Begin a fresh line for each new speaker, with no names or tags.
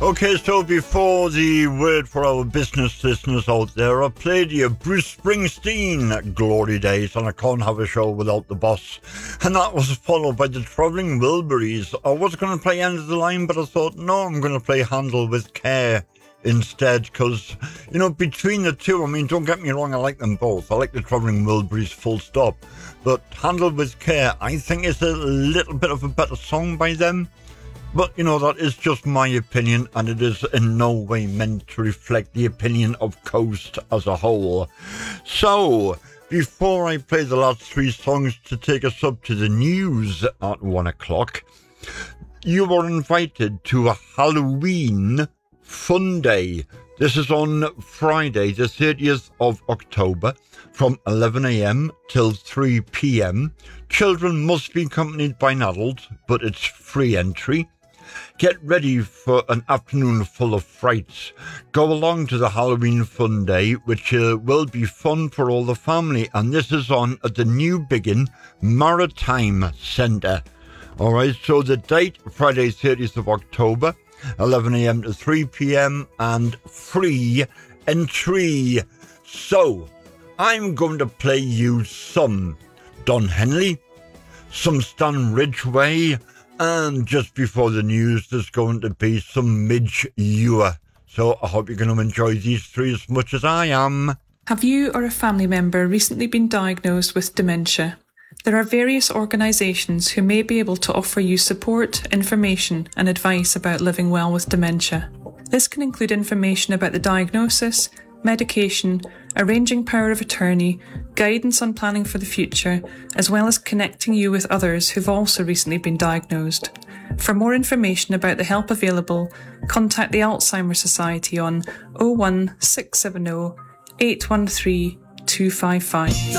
Okay, so before the word for our business listeners out there, I played you Bruce Springsteen, Glory Days, and I can't have a show without the boss. And that was followed by the Travelling Wilburys. I was going to play End of the Line, but I thought, no, I'm going to play Handle with Care instead, because, you know, between the two, I mean, don't get me wrong, I like them both. I like the Travelling Wilburys full stop. But Handle with Care, I think is a little bit of a better song by them. But, you know, that is just my opinion, and it is in no way meant to reflect the opinion of Coast as a whole. So, before I play the last three songs to take us up to the news at 1 o'clock, you are invited to a Halloween fun day. This is on Friday, the 30th of October, from 11 a.m. till 3 p.m. Children must be accompanied by an adult, but it's free entry. Get ready for an afternoon full of frights. Go along to the Halloween Fun Day, which will be fun for all the family, and this is on at the New Biggin Maritime Centre. All right, so the date, Friday 30th of October, 11 a.m. to 3 p.m. and free entry. So, I'm going to play you some Don Henley, some Stan Ridgway, and just before the news, there's going to be some Midge Ure. So I hope you're going to enjoy these three as much as I am.
Have you or a family member recently been diagnosed with dementia? There are various organisations who may be able to offer you support, information and advice about living well with dementia. This can include information about the diagnosis, medication, arranging power of attorney, guidance on planning for the future, as well as connecting you with others who've also recently been diagnosed. For more information about the help available, contact the Alzheimer's Society on 01670 813 255.